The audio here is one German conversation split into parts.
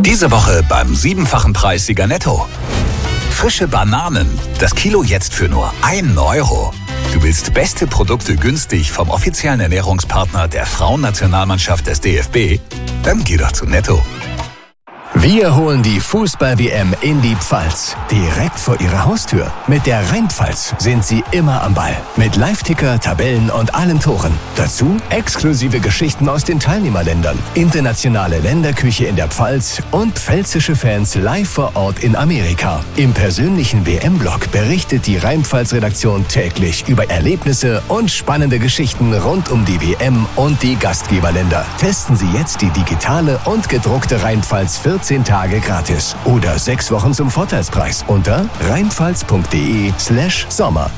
Diese Woche beim 7-fachen Preissieger Netto. Frische Bananen, das Kilo jetzt für nur 1 Euro. Du willst beste Produkte günstig vom offiziellen Ernährungspartner der Frauennationalmannschaft des DFB? Dann geh doch zu Netto. Wir holen die Fußball-WM in die Pfalz. Direkt vor Ihrer Haustür. Mit der Rheinpfalz sind Sie immer am Ball. Mit Live-Ticker, Tabellen und allen Toren. Dazu exklusive Geschichten aus den Teilnehmerländern, internationale Länderküche in der Pfalz und pfälzische Fans live vor Ort in Amerika. Im persönlichen WM-Blog berichtet die Rheinpfalz-Redaktion täglich über Erlebnisse und spannende Geschichten rund um die WM und die Gastgeberländer. Testen Sie jetzt die digitale und gedruckte Rheinpfalz 14 Tage gratis oder 6 Wochen zum Vorteilspreis unter rheinpfalz.de/Sommer.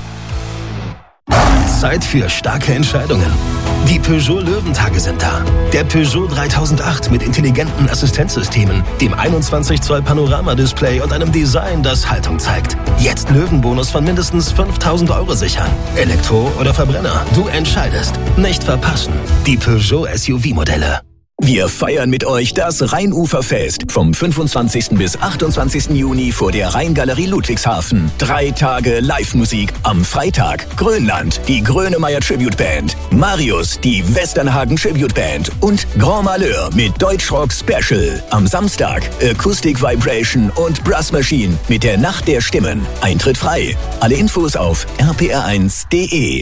Zeit für starke Entscheidungen. Die Peugeot Löwentage sind da. Der Peugeot 3008 mit intelligenten Assistenzsystemen, dem 21 Zoll Panoramadisplay und einem Design, das Haltung zeigt. Jetzt Löwenbonus von mindestens 5.000 Euro sichern. Elektro oder Verbrenner, du entscheidest. Nicht verpassen. Die Peugeot SUV-Modelle. Wir feiern mit euch das Rheinuferfest vom 25. bis 28. Juni vor der Rheingalerie Ludwigshafen. 3 Tage Live-Musik. Am Freitag Grönland, die Grönemeyer Tribute Band, Marius, die Westernhagen Tribute Band und Grand Malheur mit Deutschrock Special. Am Samstag Acoustic Vibration und Brass Machine mit der Nacht der Stimmen. Eintritt frei. Alle Infos auf rpr1.de.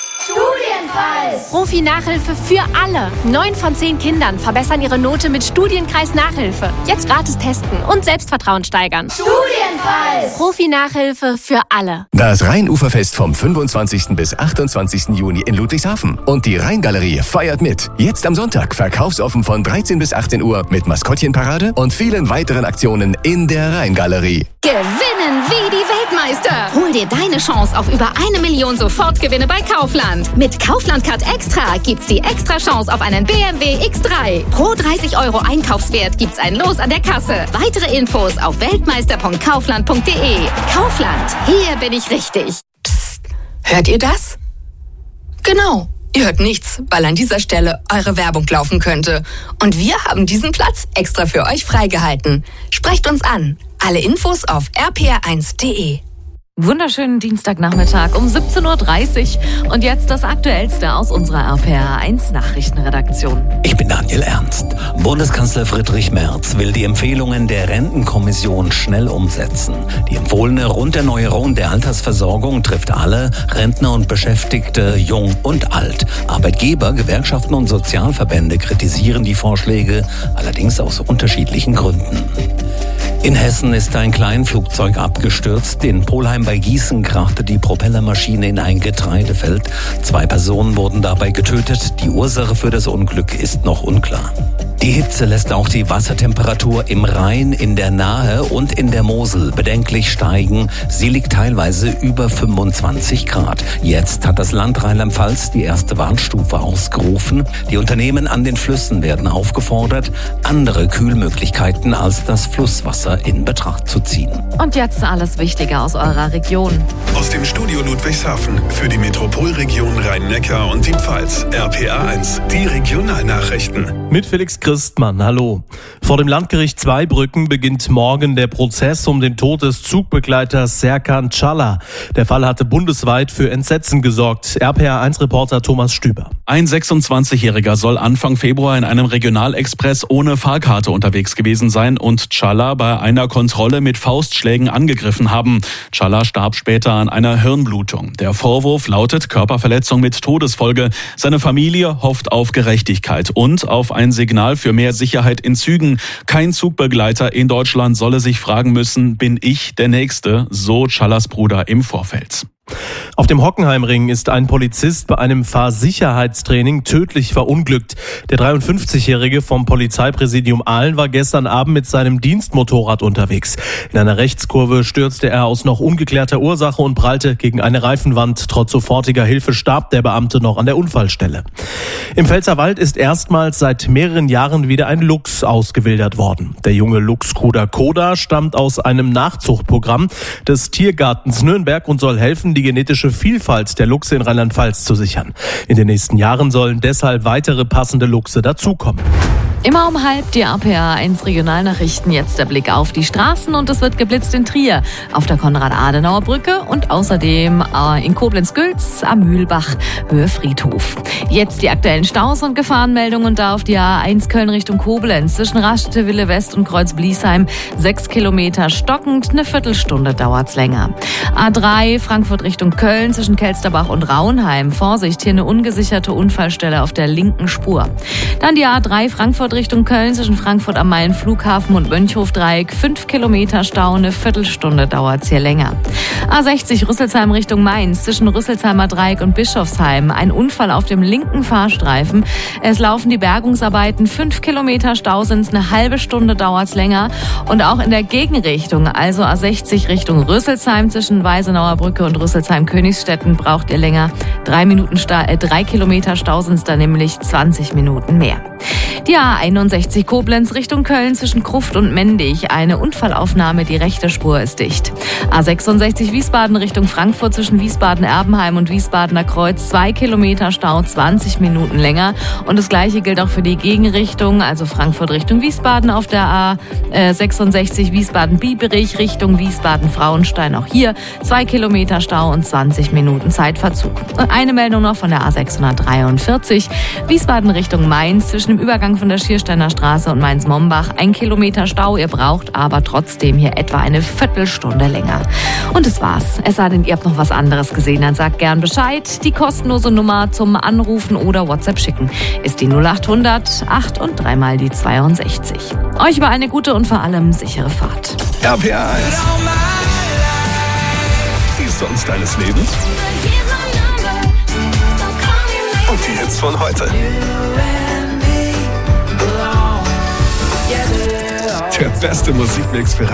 Profi-Nachhilfe für alle. 9 von 10 Kindern verbessern ihre Note mit Studienkreis Nachhilfe. Jetzt gratis testen und Selbstvertrauen steigern. Studienkreis. Profi-Nachhilfe für alle. Das Rheinuferfest vom 25. bis 28. Juni in Ludwigshafen. Und die Rheingalerie feiert mit. Jetzt am Sonntag verkaufsoffen von 13 bis 18 Uhr mit Maskottchenparade und vielen weiteren Aktionen in der Rheingalerie. Gewinnen wie die Weltmeister. Hol dir deine Chance auf über 1 Million Sofortgewinne bei Kaufland. Mit Kaufland Card Extra gibt's die extra Chance auf einen BMW X3. Pro 30 Euro Einkaufswert gibt's ein Los an der Kasse. Weitere Infos auf weltmeister.kaufland.de. Kaufland, hier bin ich richtig. Psst, hört ihr das? Genau, ihr hört nichts, weil an dieser Stelle eure Werbung laufen könnte. Und wir haben diesen Platz extra für euch freigehalten. Sprecht uns an. Alle Infos auf rpr1.de. Wunderschönen Dienstagnachmittag um 17.30 Uhr und jetzt das Aktuellste aus unserer RPR1 Nachrichtenredaktion. Ich bin Daniel Ernst. Bundeskanzler Friedrich Merz will die Empfehlungen der Rentenkommission schnell umsetzen. Die empfohlene Runderneuerung der Altersversorgung trifft alle, Rentner und Beschäftigte, jung und alt. Arbeitgeber, Gewerkschaften und Sozialverbände kritisieren die Vorschläge, allerdings aus unterschiedlichen Gründen. In Hessen ist ein Kleinflugzeug abgestürzt. In Polheim bei Gießen krachte die Propellermaschine in ein Getreidefeld. 2 Personen wurden dabei getötet. Die Ursache für das Unglück ist noch unklar. Die Hitze lässt auch die Wassertemperatur im Rhein, in der Nahe und in der Mosel bedenklich steigen. Sie liegt teilweise über 25 Grad. Jetzt hat das Land Rheinland-Pfalz die erste Warnstufe ausgerufen. Die Unternehmen an den Flüssen werden aufgefordert, andere Kühlmöglichkeiten als das Flusswasser in Betracht zu ziehen. Und jetzt alles Wichtige aus eurer Region. Aus dem Studio Ludwigshafen für die Metropolregion Rhein-Neckar und die Pfalz. RPR1, die Regionalnachrichten. Mit Felix Christmann, hallo. Vor dem Landgericht Zweibrücken beginnt morgen der Prozess um den Tod des Zugbegleiters Serkan Çalhar. Der Fall hatte bundesweit für Entsetzen gesorgt. RPR1-Reporter Thomas Stüber. Ein 26-Jähriger soll Anfang Februar in einem Regionalexpress ohne Fahrkarte unterwegs gewesen sein und Çalhar bei einer Kontrolle mit Faustschlägen angegriffen haben. Çalhar starb später an einer Hirnblutung. Der Vorwurf lautet Körperverletzung mit Todesfolge. Seine Familie hofft auf Gerechtigkeit und auf ein Signal für mehr Sicherheit in Zügen. Kein Zugbegleiter in Deutschland solle sich fragen müssen, bin ich der Nächste, so Çalhars Bruder im Vorfeld. Auf dem Hockenheimring ist ein Polizist bei einem Fahrsicherheitstraining tödlich verunglückt. Der 53-Jährige vom Polizeipräsidium Aalen war gestern Abend mit seinem Dienstmotorrad unterwegs. In einer Rechtskurve stürzte er aus noch ungeklärter Ursache und prallte gegen eine Reifenwand. Trotz sofortiger Hilfe starb der Beamte noch an der Unfallstelle. Im Pfälzerwald ist erstmals seit mehreren Jahren wieder ein Luchs ausgewildert worden. Der junge Luchsbruder Koda stammt aus einem Nachzuchtprogramm des Tiergartens Nürnberg und soll helfen, die die genetische Vielfalt der Luchse in Rheinland-Pfalz zu sichern. In den nächsten Jahren sollen deshalb weitere passende Luchse dazukommen. Immer um 12:30 die RPA1 Regionalnachrichten. Jetzt der Blick auf die Straßen und es wird geblitzt in Trier, auf der Konrad-Adenauer-Brücke und außerdem in Koblenz-Gülz am Mühlbach, Höhe Friedhof. Jetzt die aktuellen Staus und Gefahrenmeldungen da auf die A1 Köln Richtung Koblenz zwischen Raststätte Wille West und Kreuz Bliesheim. 6 Kilometer stockend, eine Viertelstunde dauert's länger. A3 Frankfurt Richtung Köln zwischen Kelsterbach und Raunheim. Vorsicht, hier eine ungesicherte Unfallstelle auf der linken Spur. Dann die A3 Frankfurt Richtung Köln zwischen Frankfurt am Main Flughafen und Mönchhof-Dreieck. 5 Kilometer Stau, eine Viertelstunde dauert's hier länger. A60 Rüsselsheim Richtung Mainz zwischen Rüsselsheimer Dreieck und Bischofsheim. Ein Unfall auf dem linken Fahrstreifen. Es laufen die Bergungsarbeiten. 5 Kilometer Stau sind's, eine halbe Stunde dauert's länger. Und auch in der Gegenrichtung, also A60 Richtung Rüsselsheim zwischen Weisenauer Brücke und Rüsselsheim-Königsstetten braucht ihr länger. 3 Kilometer Stau sind's da nämlich 20 Minuten mehr. Die A61 Koblenz Richtung Köln zwischen Gruft und Mendig. Eine Unfallaufnahme, die rechte Spur ist dicht. A66 Wiesbaden Richtung Frankfurt zwischen Wiesbaden-Erbenheim und Wiesbadener Kreuz. 2 Kilometer Stau, 20 Minuten länger. Und das Gleiche gilt auch für die Gegenrichtung, also Frankfurt Richtung Wiesbaden auf der A66 Wiesbaden-Bieberich Richtung Wiesbaden-Frauenstein. Auch hier 2 Kilometer Stau und 20 Minuten Zeitverzug. Und eine Meldung noch von der A643 Wiesbaden Richtung Mainz zwischen dem Übergang von der Schiersteiner Straße und Mainz-Mombach. 1 Kilometer Stau, ihr braucht aber trotzdem hier etwa eine Viertelstunde länger. Und das war's. Es sei denn, ihr habt noch was anderes gesehen, dann sagt gern Bescheid. Die kostenlose Nummer zum Anrufen oder WhatsApp schicken ist die 0800 8 und 3 mal die 62. Euch über eine gute und vor allem sichere Fahrt. RPA 1. Die Songs deines Lebens. Und die Hits von heute. Der beste Musikmix für